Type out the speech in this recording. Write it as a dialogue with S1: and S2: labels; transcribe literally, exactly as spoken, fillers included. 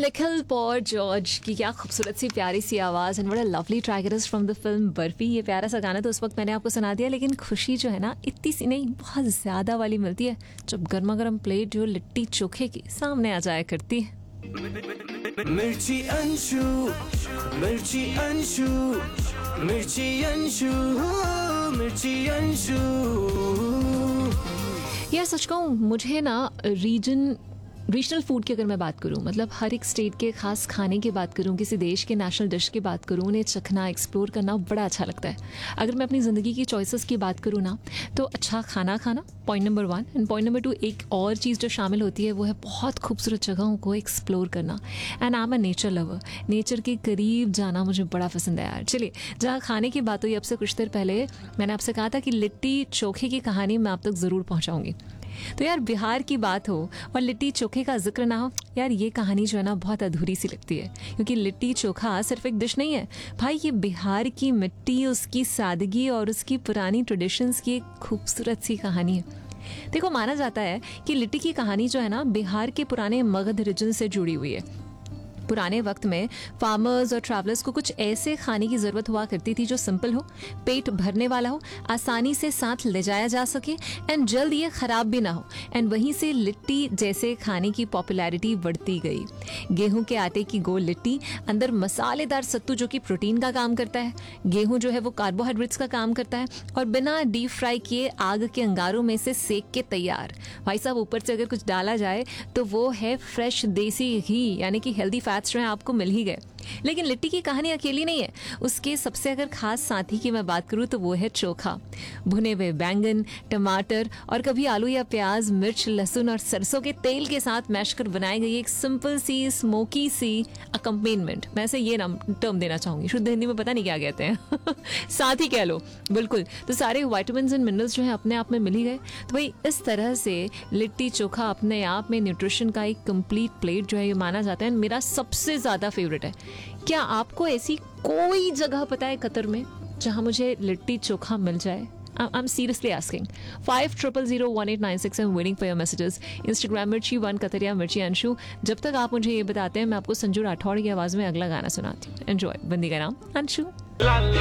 S1: Nikhil पॉर George की क्या खूबसूरत सी प्यारी सी आवाज़ and what a lovely track it is from the film barfi. ये प्यारा सा गाना तो उस वक्त मैंने आपको सुना दिया, लेकिन खुशी जो है ना इतनी सी नहीं बहुत ज़्यादा वाली मिलती है जब गर्मा गर्म प्लेट जो लिट्टी चोखे की सामने आ जाया करती है।
S2: मिर्ची अंशु, मिर्ची अंशु, मिर्ची अंशु, मिर्ची अंशु।
S1: यार सच कहूँ, मुझे ना रीजन रीजनल फूड की अगर मैं बात करूँ, मतलब हर एक स्टेट के खास खाने की बात करूँ, किसी देश के नेशनल डिश की बात करूँ, उन्हें चखना एक्सप्लोर करना बड़ा अच्छा लगता है। अगर मैं अपनी ज़िंदगी की चॉइसेस की बात करूँ ना, तो अच्छा खाना खाना point number one, and point number two एक और चीज़ जो शामिल होती है वो है बहुत खूबसूरत जगहों को एक्सप्लोर करना। And I am a nature lover, nature के करीब जाना मुझे बड़ा पसंद है यार। चलिए, जहाँ खाने की बात हुई, अब से कुछ देर पहले मैंने आपसे कहा था कि लिट्टी चोखे की कहानी मैं आप तक ज़रूर पहुँचाऊँगी। तो यार बिहार की बात हो और लिट्टी चोखे का जिक्र ना हो, यार ये कहानी जो है ना बहुत अधूरी सी लगती है, क्योंकि लिट्टी चोखा सिर्फ एक डिश नहीं है भाई, ये बिहार की मिट्टी, उसकी सादगी और उसकी पुरानी ट्रेडिशंस की एक खूबसूरत सी कहानी है। देखो, माना जाता है कि लिट्टी की कहानी जो है ना बिहार के पुराने मगध रीजन से जुड़ी हुई है। पुराने वक्त में फार्मर्स और ट्रैवलर्स को कुछ ऐसे खाने की ज़रूरत हुआ करती थी जो सिंपल हो, पेट भरने वाला हो, आसानी से साथ ले जाया जा सके एंड जल्द ये ख़राब भी ना हो। एंड वहीं से लिट्टी जैसे खाने की पॉपुलैरिटी बढ़ती गई। गेहूं के आटे की गोल लिट्टी, अंदर मसालेदार सत्तू जो कि प्रोटीन का काम करता है, गेहूं जो है वो कार्बोहाइड्रेट्स का काम करता है, और बिना डीप फ्राई किए आग के अंगारों में से सेक के तैयार। भाई साहब, ऊपर से अगर कुछ डाला जाए तो वो है फ्रेश देसी घी, यानी कि हेल्दी फैट्स जो है आपको मिल ही गए। लेकिन लिट्टी की कहानी अकेली नहीं है, उसके सबसे अगर खास साथी की मैं बात करूं तो वो है चोखा। भुने हुए बैंगन, टमाटर और कभी आलू या प्याज, मिर्च, लहसुन और सरसों के तेल के साथ मैश कर बनाई गई एक सिंपल सी स्मोकी सी अकम्पेनमेंट। मैं ऐसे ये नाम टर्म देना चाहूंगी, शुद्ध हिंदी में पता नहीं क्या कहते हैं साथ ही कह लो। बिल्कुल, तो सारे वाइटामिन एंड मिनरल्स जो है अपने आप में मिल ही गए। तो भाई इस तरह से लिट्टी चोखा अपने आप में न्यूट्रिशन का एक कंप्लीट प्लेट जो है ये माना जाता है, मेरा सबसे ज्यादा फेवरेट है। क्या आपको ऐसी कोई जगह पता है कतर में जहां मुझे लिट्टी चोखा मिल जाए? I'm seriously asking. Five triple zero one eight nine six. I'm waiting for your messages. Instagram मिर्ची वन कतरिया मिर्ची अंशु। जब तक आप मुझे ये बताते हैं, मैं आपको संजू राठौड़ की आवाज में अगला गाना सुनाती हूँ। एंजॉय। बंदी का नाम अंशु।